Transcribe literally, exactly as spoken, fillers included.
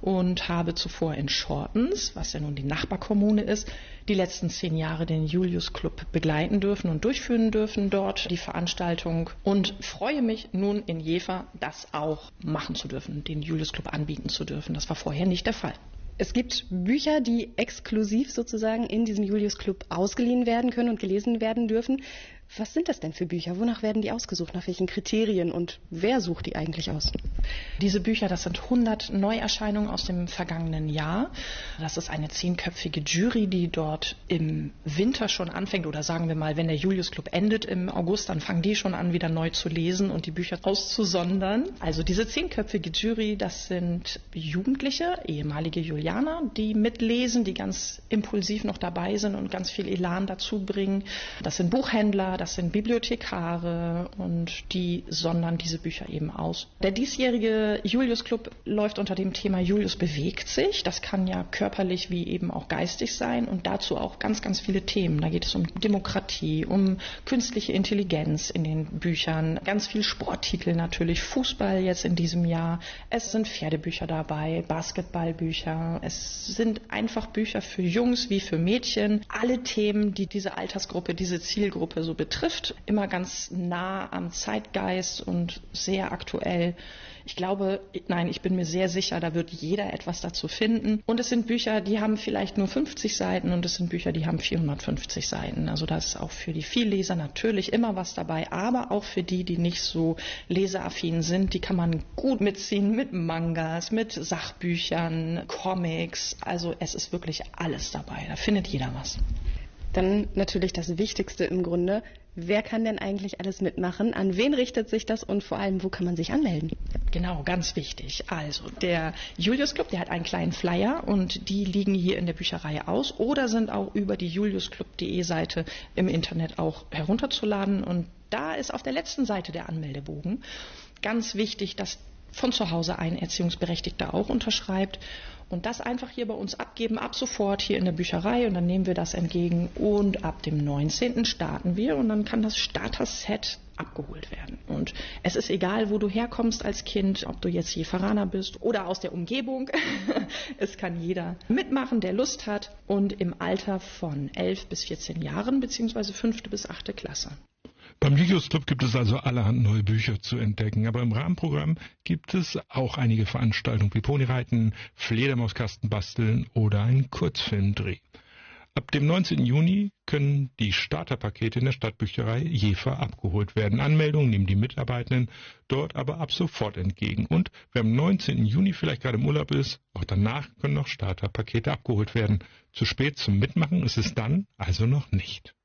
und habe zuvor in Schortens, was ja nun die Nachbarkommune ist, die letzten zehn Jahre den Julius Club begleiten dürfen und durchführen dürfen dort die Veranstaltung und freue mich nun in Jever, das auch machen zu dürfen, den Julius Club anbieten zu dürfen. Das war vorher nicht der Fall. Es gibt Bücher, die exklusiv sozusagen in diesem Julius Club ausgeliehen werden können und gelesen werden dürfen. Was sind das denn für Bücher? Wonach werden die ausgesucht? Nach welchen Kriterien? Und wer sucht die eigentlich aus? Diese Bücher, das sind hundert Neuerscheinungen aus dem vergangenen Jahr. Das ist eine zehnköpfige Jury, die dort im Winter schon anfängt. Oder sagen wir mal, wenn der Julius Club endet im August, dann fangen die schon an, wieder neu zu lesen und die Bücher auszusondern. Also diese zehnköpfige Jury, das sind Jugendliche, ehemalige Julianer, die mitlesen, die ganz impulsiv noch dabei sind und ganz viel Elan dazu bringen. Das sind Buchhändler, das sind Bibliothekare und die sondern diese Bücher eben aus. Der diesjährige Julius Club läuft unter dem Thema Julius bewegt sich. Das kann ja körperlich wie eben auch geistig sein und dazu auch ganz, ganz viele Themen. Da geht es um Demokratie, um künstliche Intelligenz in den Büchern, ganz viel Sporttitel natürlich, Fußball jetzt in diesem Jahr. Es sind Pferdebücher dabei, Basketballbücher. Es sind einfach Bücher für Jungs wie für Mädchen. Alle Themen, die diese Altersgruppe, diese Zielgruppe so betrifft, immer ganz nah am Zeitgeist und sehr aktuell. Ich glaube, nein, ich bin mir sehr sicher, da wird jeder etwas dazu finden. Und es sind Bücher, die haben vielleicht nur fünfzig Seiten und es sind Bücher, die haben vierhundertfünfzig Seiten. Also da ist auch für die Vielleser natürlich immer was dabei, aber auch für die, die nicht so leseraffin sind, die kann man gut mitziehen mit Mangas, mit Sachbüchern, Comics. Also es ist wirklich alles dabei, da findet jeder was. Dann natürlich das Wichtigste im Grunde. Wer kann denn eigentlich alles mitmachen? An wen richtet sich das und vor allem, wo kann man sich anmelden? Genau, ganz wichtig. Also der Julius Club, der hat einen kleinen Flyer und die liegen hier in der Bücherei aus oder sind auch über die juliusclub punkt de Seite im Internet auch herunterzuladen. Und da ist auf der letzten Seite der Anmeldebogen. Ganz wichtig, dass von zu Hause ein Erziehungsberechtigter auch unterschreibt und das einfach hier bei uns abgeben, ab sofort hier in der Bücherei und dann nehmen wir das entgegen und ab dem neunzehnten starten wir und dann kann das Starter-Set abgeholt werden. Und es ist egal, wo du herkommst als Kind, ob du jetzt Jeveraner bist oder aus der Umgebung. Es kann jeder mitmachen, der Lust hat und im Alter von elf bis vierzehn Jahren beziehungsweise fünfte bis achte Klasse. Beim Julius Club gibt es also allerhand neue Bücher zu entdecken, aber im Rahmenprogramm gibt es auch einige Veranstaltungen wie Ponyreiten, Fledermauskasten basteln oder einen Kurzfilmdreh. Ab dem neunzehnten Juni können die Starterpakete in der Stadtbücherei Jever abgeholt werden. Anmeldungen nehmen die Mitarbeitenden dort aber ab sofort entgegen. Und wer am neunzehnten Juni vielleicht gerade im Urlaub ist, auch danach können noch Starterpakete abgeholt werden. Zu spät zum Mitmachen ist es dann also noch nicht.